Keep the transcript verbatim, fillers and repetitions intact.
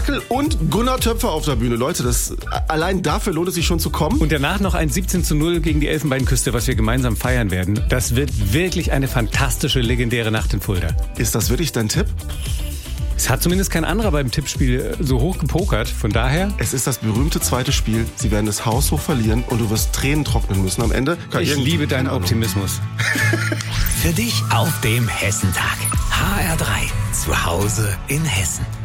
Merkel und Gunnar Töpfer auf der Bühne. Leute, das, allein dafür lohnt es sich schon zu kommen. Und danach noch ein siebzehn zu null gegen die Elfenbeinküste, was wir gemeinsam feiern werden. Das wird wirklich eine fantastische, legendäre Nacht in Fulda. Ist das wirklich dein Tipp? Es hat zumindest kein anderer beim Tippspiel so hoch gepokert. Von daher... Es ist das berühmte zweite Spiel. Sie werden das haushoch verlieren und du wirst Tränen trocknen müssen am Ende. Ich liebe deinen Optimismus. Für dich auf dem Hessentag. H R drei. Zu Hause in Hessen.